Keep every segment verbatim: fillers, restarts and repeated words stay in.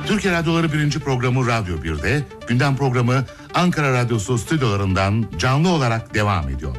Türkiye Radyoları birinci programı Radyo bir'de, gündem programı Ankara Radyosu stüdyolarından canlı olarak devam ediyor.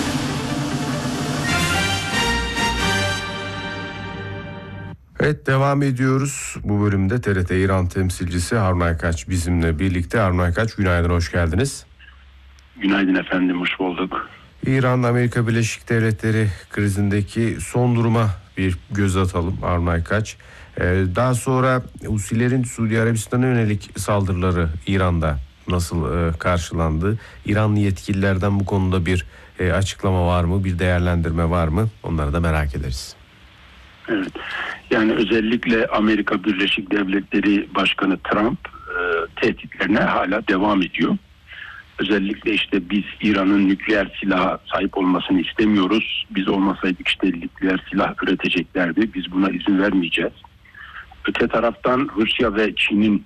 Evet, devam ediyoruz. Bu bölümde T R T İran temsilcisi Harun Aykaç bizimle birlikte. Harun Aykaç, günaydın, hoş geldiniz. Günaydın efendim, hoş bulduk. İran, Amerika Birleşik Devletleri krizindeki son duruma bir göz atalım Harun Aykaç. Ee, daha sonra Husilerin Suudi Arabistan'a yönelik saldırıları İran'da nasıl e, karşılandı? İranlı yetkililerden bu konuda bir e, açıklama var mı? Bir değerlendirme var mı? Onları da merak ederiz. Evet, yani özellikle Amerika Birleşik Devletleri Başkanı Trump e, tehditlerine hala devam ediyor. Özellikle işte biz İran'ın nükleer silaha sahip olmasını istemiyoruz. Biz olmasaydık işte nükleer silah üreteceklerdi. Biz buna izin vermeyeceğiz. Öte taraftan Rusya ve Çin'in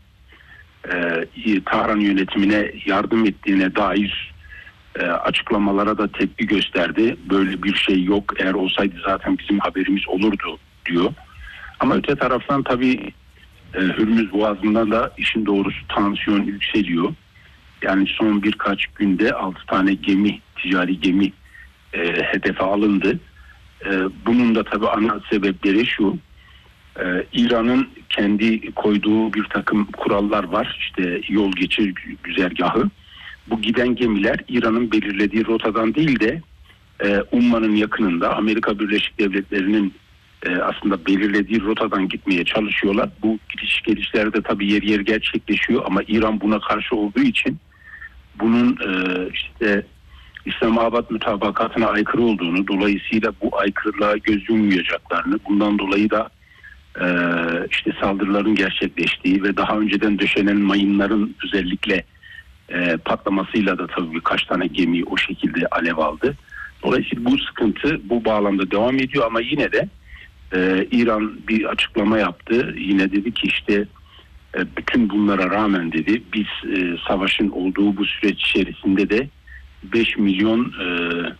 e, Tahran yönetimine yardım ettiğine dair e, açıklamalara da tepki gösterdi. Böyle bir şey yok. Eğer olsaydı zaten bizim haberimiz olurdu diyor. Ama öte taraftan tabii e, Hürmüz Boğazı'nda da işin doğrusu tansiyon yükseliyor. Yani son birkaç günde altı tane gemi, ticari gemi e, hedefe alındı. E, bunun da tabii ana sebepleri şu. E, İran'ın kendi koyduğu bir takım kurallar var. İşte yol geçiş güzergahı. Bu giden gemiler İran'ın belirlediği rotadan değil de e, Umman'ın yakınında Amerika Birleşik Devletleri'nin e, aslında belirlediği rotadan gitmeye çalışıyorlar. Bu gidiş gelişler de tabii yer yer gerçekleşiyor ama İran buna karşı olduğu için bunun e, işte İslamabad mutabakatına aykırı olduğunu, dolayısıyla bu aykırılığa göz yummayacaklarını, bundan dolayı da e, işte saldırıların gerçekleştiği ve daha önceden döşenen mayınların özellikle e, patlamasıyla da tabii birkaç tane gemi o şekilde alev aldı. Dolayısıyla bu sıkıntı bu bağlamda devam ediyor ama yine de e, İran bir açıklama yaptı. Yine dedi ki işte bütün bunlara rağmen dedi biz e, savaşın olduğu bu süreç içerisinde de beş milyon e,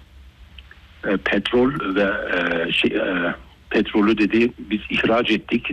e, petrol ve e, şey, e, petrolü dedi biz ihraç ettik.